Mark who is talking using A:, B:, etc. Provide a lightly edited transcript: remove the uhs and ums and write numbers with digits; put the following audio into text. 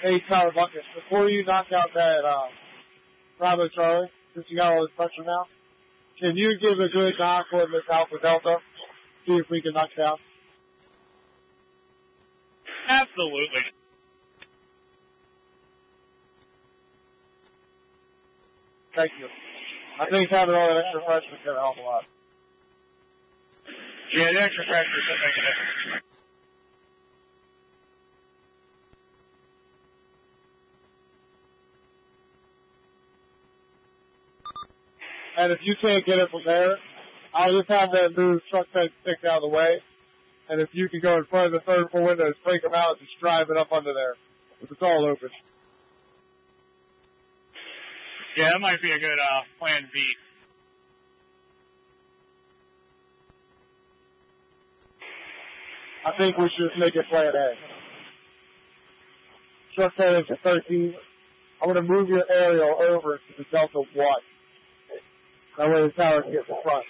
A: Hey, Tyler Bucket, before you knock out that Bravo Charlie, since you got all this pressure now, can you give a good knock on this Alpha Delta? See if we can knock it down.
B: Absolutely.
A: Thank you. I think having all that extra pressure is going to help a lot.
B: Yeah, the extra pressure should make a difference.
A: And if you can't get it from there, I'll just have that move truck fence stick out of the way. And if you can go in front of the third and fourth windows, break them out, just drive it up under there. If it's all open.
B: Yeah, that might be a good plan B.
A: I think we should just make it plan A. Truck fence at 13. I'm going to move your aerial over to the Delta 1. That way the tower gets in front.